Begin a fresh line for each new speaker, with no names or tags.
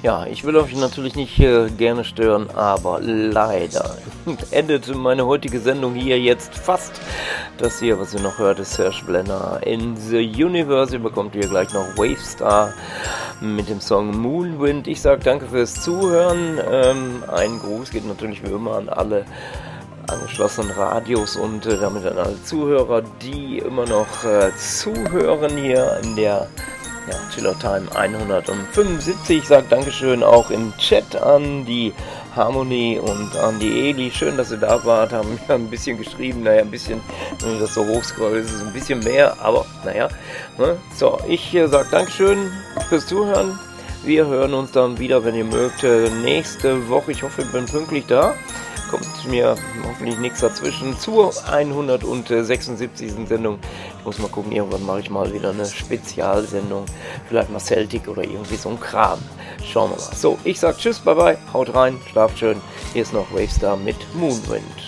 Ja, ich will euch natürlich nicht gerne stören, aber leider endet meine heutige Sendung hier jetzt fast. Das hier, was ihr noch hört, ist Serge Blenner in the Universe. Ihr bekommt hier gleich noch Wavestar mit dem Song Moonwind. Ich sage danke fürs Zuhören. Ein Gruß geht natürlich wie immer an alle angeschlossenen Radios und damit an alle Zuhörer, die immer noch zuhören hier in der Chiller Time 175. Ich sage Dankeschön auch im Chat an die Harmony und an die Eli. Schön, dass ihr da wart, haben mir ein bisschen geschrieben. Naja, ein bisschen, wenn ich das so hochscroll, ist es ein bisschen mehr, aber naja. Ne? So, ich sage Dankeschön fürs Zuhören. Wir hören uns dann wieder, wenn ihr mögt, nächste Woche. Ich hoffe, ich bin pünktlich da. Kommt mir hoffentlich nichts dazwischen zur 176. Sendung. Ich muss mal gucken, irgendwann mache ich mal wieder eine Spezialsendung. Vielleicht mal Celtic oder irgendwie so ein Kram. Schauen wir mal. So, ich sag Tschüss, bye bye, haut rein, schlaft schön. Hier ist noch Wavestar mit Moonwind.